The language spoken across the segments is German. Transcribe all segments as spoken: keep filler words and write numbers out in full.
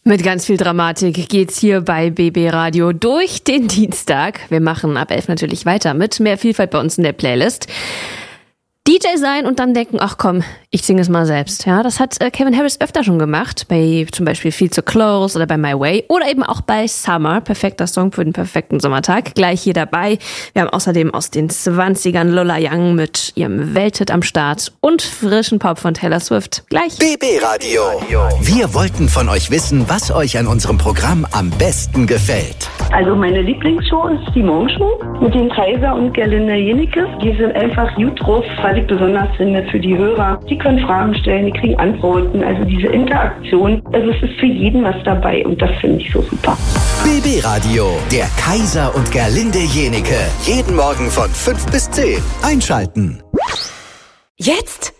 Mit ganz viel Dramatik geht's hier bei B B Radio durch den Dienstag. Wir machen ab elf natürlich weiter mit mehr Vielfalt bei uns in der Playlist. D J sein und dann denken, ach komm, ich singe es mal selbst. Ja, das hat äh, Kevin Harris öfter schon gemacht, bei zum Beispiel Feel So Close oder bei My Way oder eben auch bei Summer, perfekter Song für den perfekten Sommertag. Gleich hier dabei. Wir haben außerdem aus den zwanzigern Lola Young mit ihrem Welthit am Start und frischen Pop von Taylor Swift. Gleich. B B Radio. Wir wollten von euch wissen, was euch an unserem Programm am besten gefällt. Also meine Lieblingsshow ist die Morgenshow mit den Kaiser und Gerlinde Jenecke. Die sind einfach gut drauf, was ich besonders finde für die Hörer. Die können Fragen stellen, die kriegen Antworten. Also diese Interaktion, also es ist für jeden was dabei und das finde ich so super. B B Radio, der Kaiser und Gerlinde Jenecke. Jeden Morgen von fünf bis zehn. Einschalten. Jetzt?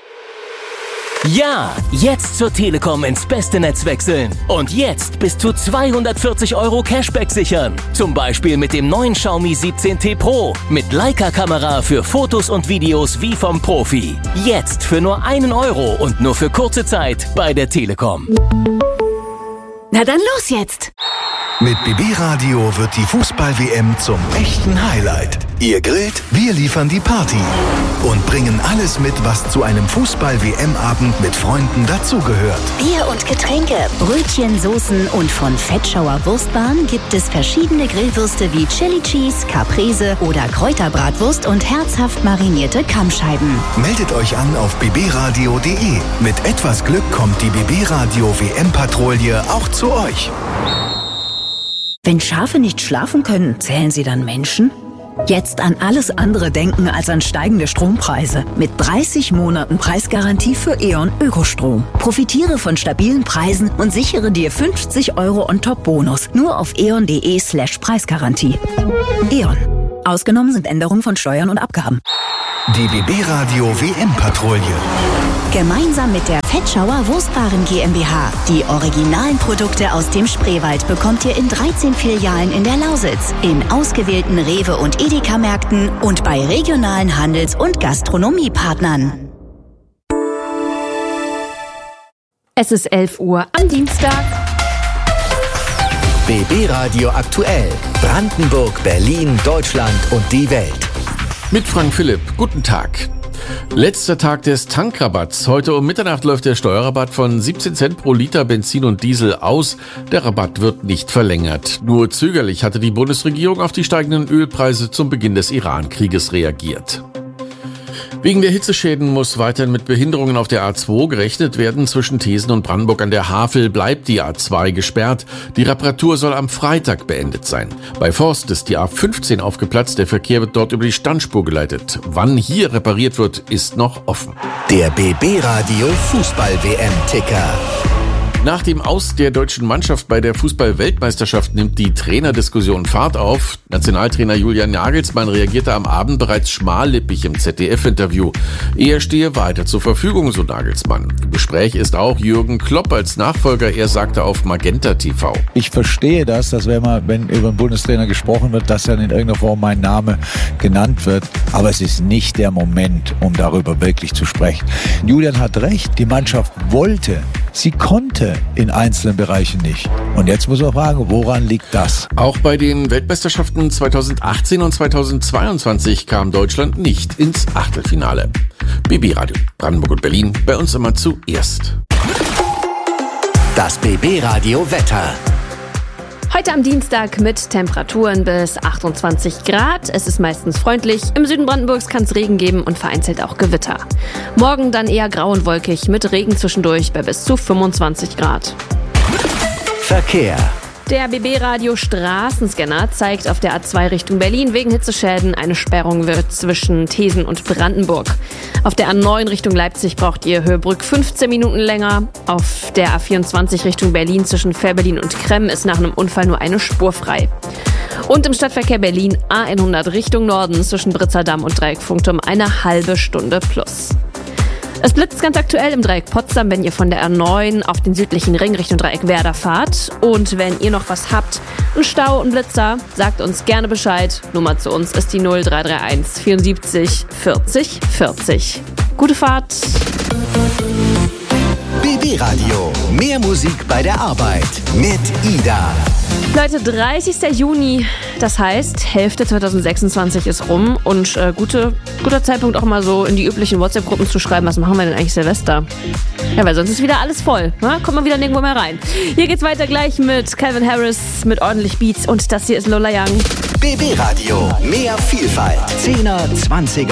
Ja, jetzt zur Telekom ins beste Netz wechseln. Und jetzt bis zu zweihundertvierzig Euro Cashback sichern. Zum Beispiel mit dem neuen Xiaomi siebzehn T Pro. Mit Leica-Kamera für Fotos und Videos wie vom Profi. Jetzt für nur einen Euro und nur für kurze Zeit bei der Telekom. Na dann los jetzt! Mit B B Radio wird die Fußball-W M zum echten Highlight. Ihr grillt, wir liefern die Party und bringen alles mit, was zu einem Fußball-W M-Abend mit Freunden dazugehört. Bier und Getränke, Brötchen, Soßen und von Fettschauer Wurstbahn gibt es verschiedene Grillwürste wie Chili Cheese, Caprese oder Kräuterbratwurst und herzhaft marinierte Kammscheiben. Meldet euch an auf b b radio punkt d e. Mit etwas Glück kommt die B B Radio W M-Patrouille auch zu euch. Wenn Schafe nicht schlafen können, zählen sie dann Menschen? Jetzt an alles andere denken als an steigende Strompreise. Mit dreißig Monaten Preisgarantie für E.ON Ökostrom. Profitiere von stabilen Preisen und sichere dir fünfzig Euro On-Top-Bonus. Nur auf eon.de slash Preisgarantie. E.ON. Ausgenommen sind Änderungen von Steuern und Abgaben. Die B B Radio W M-Patrouille. Gemeinsam mit der Fettschauer Wurstbaren GmbH. Die originalen Produkte aus dem Spreewald bekommt ihr in dreizehn Filialen in der Lausitz, in ausgewählten Rewe- und Edeka-Märkten und bei regionalen Handels- und Gastronomiepartnern. Es ist elf Uhr am Dienstag. B B Radio aktuell. Brandenburg, Berlin, Deutschland und die Welt. Mit Frank Philipp. Guten Tag. Letzter Tag des Tankrabatts. Heute um Mitternacht läuft der Steuerrabatt von siebzehn Cent pro Liter Benzin und Diesel aus. Der Rabatt wird nicht verlängert. Nur zögerlich hatte die Bundesregierung auf die steigenden Ölpreise zum Beginn des Iran-Krieges reagiert. Wegen der Hitzeschäden muss weiterhin mit Behinderungen auf der A zwei gerechnet werden. Zwischen Thesen und Brandenburg an der Havel bleibt die A zwei gesperrt. Die Reparatur soll am Freitag beendet sein. Bei Forst ist die A fünfzehn aufgeplatzt. Der Verkehr wird dort über die Standspur geleitet. Wann hier repariert wird, ist noch offen. Der B B Radio Fußball-W M-Ticker. Nach dem Aus der deutschen Mannschaft bei der Fußball-Weltmeisterschaft nimmt die Trainerdiskussion Fahrt auf. Nationaltrainer Julian Nagelsmann reagierte am Abend bereits schmallippig im Z D F-Interview. Er stehe weiter zur Verfügung, so Nagelsmann. Im Gespräch ist auch Jürgen Klopp als Nachfolger. Er sagte auf Magenta T V. Ich verstehe das, dass wenn, man, wenn über einen Bundestrainer gesprochen wird, dass dann in irgendeiner Form mein Name genannt wird. Aber es ist nicht der Moment, um darüber wirklich zu sprechen. Julian hat recht, die Mannschaft wollte, sie konnte in einzelnen Bereichen nicht. Und jetzt muss man fragen, woran liegt das? Auch bei den Weltmeisterschaften zweitausendachtzehn und zweitausendzweiundzwanzig kam Deutschland nicht ins Achtelfinale. B B Radio, Brandenburg und Berlin, bei uns immer zuerst. Das B B Radio Wetter. Heute am Dienstag mit Temperaturen bis achtundzwanzig Grad. Es ist meistens freundlich. Im Süden Brandenburgs kann es Regen geben und vereinzelt auch Gewitter. Morgen dann eher grau und wolkig mit Regen zwischendurch bei bis zu fünfundzwanzig Grad. Verkehr. Der B B-Radio Straßenscanner zeigt auf der A zwei Richtung Berlin wegen Hitzeschäden eine Sperrung wird zwischen Thesen und Brandenburg. Auf der A neun Richtung Leipzig braucht ihr Höhebrück fünfzehn Minuten länger. Auf der A vierundzwanzig Richtung Berlin zwischen Fehrbellin und Kremm ist nach einem Unfall nur eine Spur frei. Und im Stadtverkehr Berlin A hundert Richtung Norden zwischen Britzerdamm und Dreieck Funkturm eine halbe Stunde plus. Es blitzt ganz aktuell im Dreieck Potsdam, wenn ihr von der A neun auf den südlichen Ring Richtung Dreieck Werder fahrt. Und wenn ihr noch was habt, einen Stau und Blitzer, sagt uns gerne Bescheid. Nummer zu uns ist die null drei drei eins vierundsiebzig vierzig vierzig. Gute Fahrt! B B Radio. Mehr Musik bei der Arbeit mit Ida. Leute, dreißigster Juni, das heißt, Hälfte zwanzig sechsundzwanzig ist rum und äh, gute, guter Zeitpunkt auch mal so in die üblichen WhatsApp-Gruppen zu schreiben, was machen wir denn eigentlich Silvester? Ja, weil sonst ist wieder alles voll, ne? Kommt man wieder nirgendwo mehr rein. Hier geht's weiter gleich mit Calvin Harris, mit ordentlich Beats und das hier ist Lola Young. B B Radio. Mehr Vielfalt. zehner, zwanziger